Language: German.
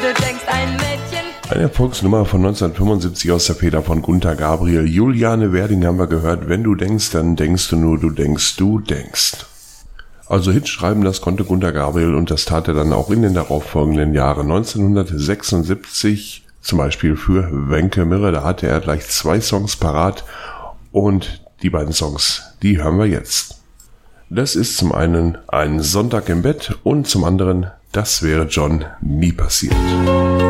Du denkst ein Mädchen. Eine Erfolgsnummer von 1975 aus der Feder von Gunter Gabriel. Juliane Werding haben wir gehört. Wenn du denkst, dann denkst du nur, du denkst, du denkst. Also Hits schreiben, das konnte Gunter Gabriel und das tat er dann auch in den darauffolgenden Jahren. 1976 zum Beispiel für Wenke Mirre, da hatte er gleich 2 Songs parat und die beiden Songs, die hören wir jetzt. Das ist zum einen Ein Sonntag im Bett und zum anderen Das wäre John nie passiert.